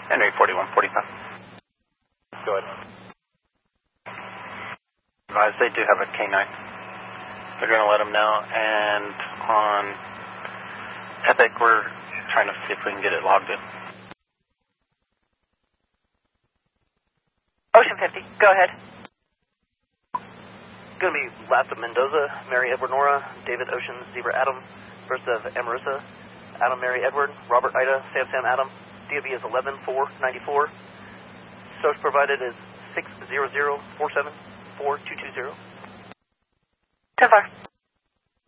Henry 4145. Go ahead. Advise they do have a K9. They're going to let them know, and on Epic, we're trying to see if we can get it logged in. Ocean 50, go ahead. Going to be last of Mendoza, Mary Edward Nora, David Ocean, Zebra Adam, first of Amarissa, Adam Mary Edward, Robert Ida, Sam Sam Adam, DOB is 11494, source provided is 600474220. 10-4.